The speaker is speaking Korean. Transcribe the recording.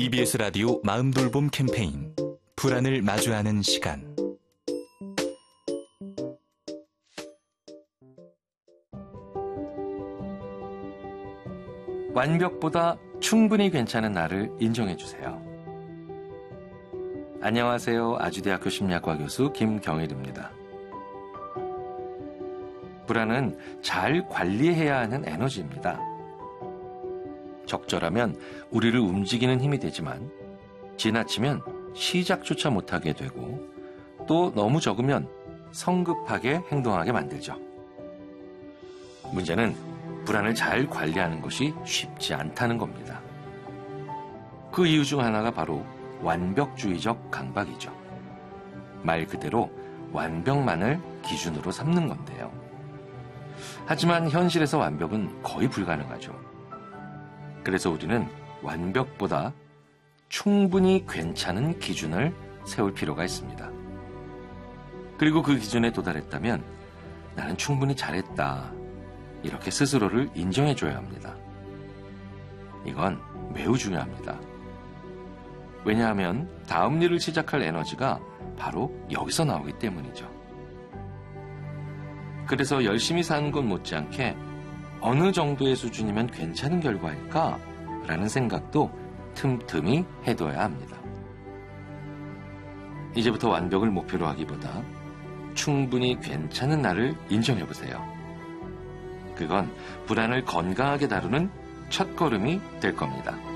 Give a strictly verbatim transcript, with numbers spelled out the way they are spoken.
이비에스 라디오 마음돌봄 캠페인 불안을 마주하는 시간. 완벽보다 충분히 괜찮은 나를 인정해주세요. 안녕하세요. 아주대학교 심리학과 교수 김경일입니다. 불안은 잘 관리해야 하는 에너지입니다. 적절하면 우리를 움직이는 힘이 되지만 지나치면 시작조차 못하게 되고 또 너무 적으면 성급하게 행동하게 만들죠. 문제는 불안을 잘 관리하는 것이 쉽지 않다는 겁니다. 그 이유 중 하나가 바로 완벽주의적 강박이죠. 말 그대로 완벽만을 기준으로 삼는 건데요. 하지만 현실에서 완벽은 거의 불가능하죠. 그래서 우리는 완벽보다 충분히 괜찮은 기준을 세울 필요가 있습니다. 그리고 그 기준에 도달했다면 나는 충분히 잘했다. 이렇게 스스로를 인정해줘야 합니다. 이건 매우 중요합니다. 왜냐하면 다음 일을 시작할 에너지가 바로 여기서 나오기 때문이죠. 그래서 열심히 사는 것 못지않게 어느 정도의 수준이면 괜찮은 결과일까? 라는 생각도 틈틈이 해둬야 합니다. 이제부터 완벽을 목표로 하기보다 충분히 괜찮은 나를 인정해보세요. 그건 불안을 건강하게 다루는 첫걸음이 될 겁니다.